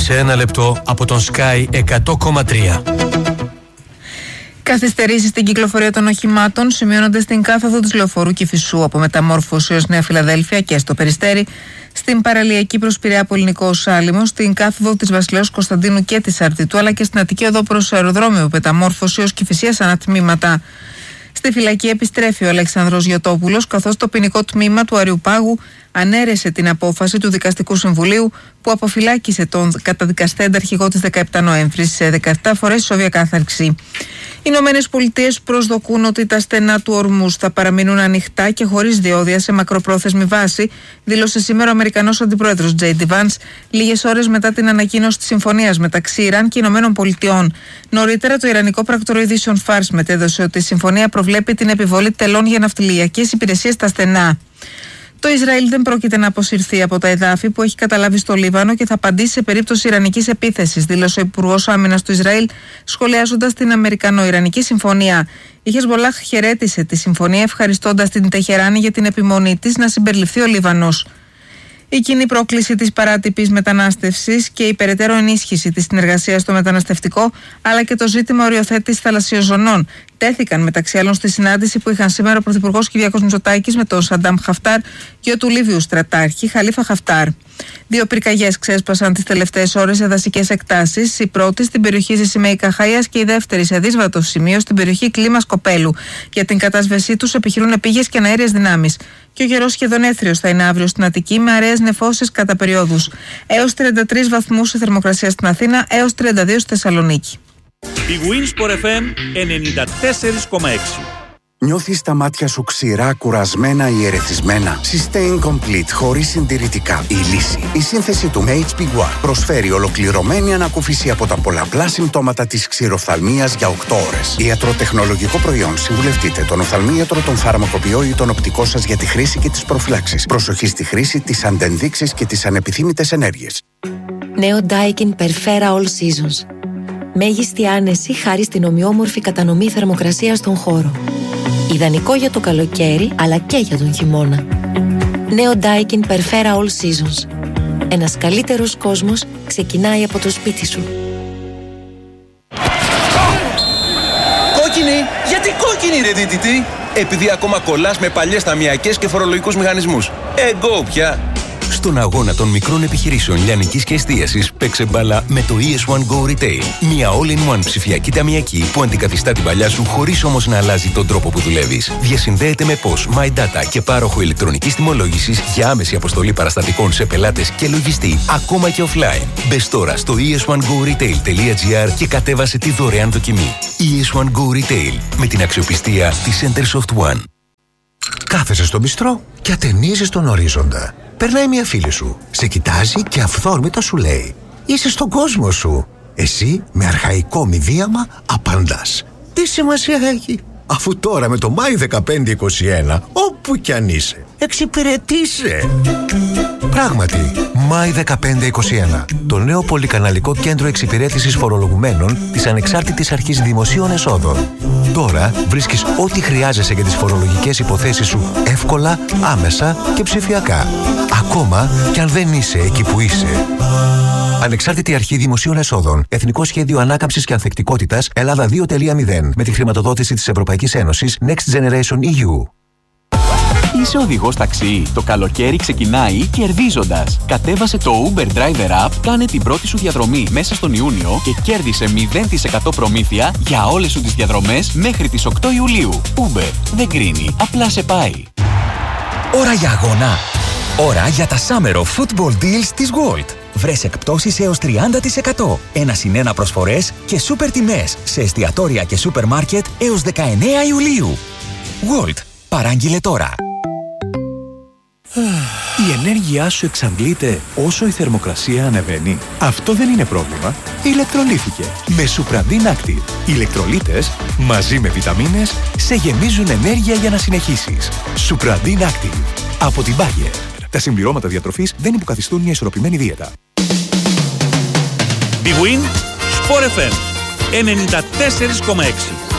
σε ένα λεπτό από τον Sky 100,3. Καθυστερήσεις στην κυκλοφορία των οχημάτων σημειώνονται στην κάθοδο της Λεωφορού Κηφισού από Μεταμόρφωση έως Νέα Φιλαδέλφια και στο Περιστέρι, στην παραλιακή προς Πειραιά Πολυνικός Άλυμος, στην κάθοδο της Βασιλέως Κωνσταντίνου και της Αρτιτού, αλλά και στην Αττική οδό προς αεροδρόμιο Μεταμόρφωση έως Κηφισίας ανατμήματα. Στη φυλακή επιστρέφει ο Αλέξανδρος Γιωτόπουλος, καθώς το ποινικό τμήμα του Αριουπάγου ανέρεσε την απόφαση του Δικαστικού Συμβουλίου που αποφυλάκησε τον καταδικαστέντα αρχηγό της 17 Νοέμβρη σε 17 φορές ισόβια κάθαρξη. Οι Ηνωμένες Πολιτείες προσδοκούν ότι τα στενά του Ορμούζ θα παραμείνουν ανοιχτά και χωρίς διόδια σε μακροπρόθεσμη βάση, δήλωσε σήμερα ο Αμερικανός Αντιπρόεδρος J.D. Vance, λίγες ώρες μετά την ανακοίνωση της συμφωνίας μεταξύ Ιράν και Ηνωμένων Πολιτειών. Νωρίτερα, το Ιρανικό Πρακτορείο Ειδήσεων Fars μετέδωσε ότι η συμφωνία προβλέπει την επιβολή τελών για ναυτιλιακές υπηρεσίες στα στενά. Το Ισραήλ δεν πρόκειται να αποσυρθεί από τα εδάφη που έχει καταλάβει στο Λίβανο και θα απαντήσει σε περίπτωση ιρανικής επίθεσης, δήλωσε ο Υπουργός Άμυνας του Ισραήλ, σχολιάζοντας την Αμερικανο-Ιρανική συμφωνία. Η Χεσμολάχ χαιρέτησε τη συμφωνία, ευχαριστώντας την Τεχεράνη για την επιμονή της να συμπεριληφθεί ο Λίβανος. Η κοινή πρόκληση της παράτυπης μετανάστευσης και η περαιτέρω ενίσχυση της συνεργασίας στο μεταναστευτικό, αλλά και το ζήτημα οριοθέτησης θαλασσιοζωνών, τέθηκαν μεταξύ άλλων στη συνάντηση που είχαν σήμερα ο Πρωθυπουργός Κυριάκος Μητσοτάκης με τον Σαντάμ Χαφτάρ, γιο του Λίβιου στρατάρχη Χαλίφα Χαφτάρ. 2 πυρκαγιές ξέσπασαν τις τελευταίες ώρες σε δασικές εκτάσεις. Η πρώτη στην περιοχή Ζησιμέη Καχαΐας και η δεύτερη σε δύσβατο σημείο στην περιοχή Κλίμας Κοπέλου. Για την κατάσβεσή τους επιχειρούν επίγειες και αέριες δυνάμεις. Και ο καιρός σχεδόν έθριος θα είναι αύριο στην Αττική με αραιές νεφώσεις κατά περιόδους. Έως 33 βαθμούς η θερμοκρασία στην Αθήνα, έως 32 στη Θεσσαλονίκη. Η Winsport FM 94,6. Νιώθεις τα μάτια σου ξηρά, κουρασμένα ή ερεθισμένα? Sustain Complete, χωρίς συντηρητικά. Η λύση. Η σύνθεση του HP One προσφέρει ολοκληρωμένη ανακούφιση από τα πολλαπλά συμπτώματα της ξηροφθαλμίας για 8 ώρες. Ιατροτεχνολογικό προϊόν. Συμβουλευτείτε τον οφθαλμίατρο, τον φαρμακοποιό ή τον οπτικό σας για τη χρήση και τις προφυλάξεις. Προσοχή στη χρήση, τις αντενδείξεις και τις ανεπιθύμητες ενέργειες. Νέο Daikin Perfera All Seasons. Μέγιστη άνεση χάρη στην ομοιόμορφη κατανομή θερμοκρασίας στον χώρο. Ιδανικό για το καλοκαίρι, αλλά και για τον χειμώνα. Νέο Daikin Perfera All Seasons. Ένας καλύτερος κόσμος ξεκινάει από το σπίτι σου. Κόκκινη! Γιατί κόκκινη, ρε δίτητη? Επειδή ακόμα κολλάς με παλιές ταμιακές και φορολογικούς μηχανισμούς. Εγκό πια! Στον αγώνα των μικρών επιχειρήσεων λιανικής και εστίασης, παίξε μπάλα με το ES1 Go Retail. Μια all-in-one ψηφιακή ταμιακή που αντικαθιστά την παλιά σου χωρίς όμως να αλλάζει τον τρόπο που δουλεύεις. Διασυνδέεται με POS, My Data και πάροχο ηλεκτρονικής τιμολόγησης για άμεση αποστολή παραστατικών σε πελάτες και λογιστή, ακόμα και offline. Μπες τώρα στο es1goretail.gr και κατέβασε τη δωρεάν δοκιμή. ES1 Go Retail, με την αξιοπιστία της Centersoft One. Κάθεσαι στο μπιστρό και ατενίζεις τον ορίζοντα. Περνάει μια φίλη σου, σε κοιτάζει και αυθόρμητα σου λέει: είσαι στον κόσμο σου. Εσύ με αρχαϊκό μηδίαμα απαντάς: τι σημασία έχει, αφού τώρα με το Μάη 1521 όπου κι αν είσαι εξυπηρετείσαι. Πράγματι, Μάη 1521, το νέο πολυκαναλικό κέντρο εξυπηρέτησης φορολογουμένων της Ανεξάρτητης Αρχής Δημοσίων Εσόδων. Τώρα βρίσκεις ό,τι χρειάζεσαι για τις φορολογικές υποθέσεις σου εύκολα, άμεσα και ψηφιακά. Ακόμα κι αν δεν είσαι εκεί που είσαι. Ανεξάρτητη Αρχή Δημοσίων Εσόδων. Εθνικό Σχέδιο Ανάκαμψης και Ανθεκτικότητας Ελλάδα 2.0. Με τη χρηματοδότηση της Ευρωπαϊκής Ένωσης Next Generation EU. Είσαι οδηγός ταξί? Το καλοκαίρι ξεκινάει κερδίζοντας. Κατέβασε το Uber Driver App, κάνε την πρώτη σου διαδρομή μέσα στον Ιούνιο και κέρδισε 0% προμήθεια για όλες σου τις διαδρομές μέχρι τις 8 Ιουλίου. Uber δεν κρίνει, απλά σε πάει. Ώρα για αγώνα. Ώρα για τα Summer of Football Deals της Gold. Βρες εκπτώσεις έως 30%, 1+1 προσφορές και σούπερ τιμές σε εστιατόρια και σούπερ μάρκετ έως 19 Ιουλίου. Gold. Παράγγειλε τώρα. Η ενέργειά σου εξαντλείται όσο η θερμοκρασία ανεβαίνει. Αυτό δεν είναι πρόβλημα. Ηλεκτρολίθηκε με Supradin Active. Οι ηλεκτρολίτες μαζί με βιταμίνες σε γεμίζουν ενέργεια για να συνεχίσεις. Supradin Active από την Bayer. Τα συμπληρώματα διατροφής δεν υποκαθιστούν μια ισορροπημένη δίαιτα. Big Win Sport FM 94,6.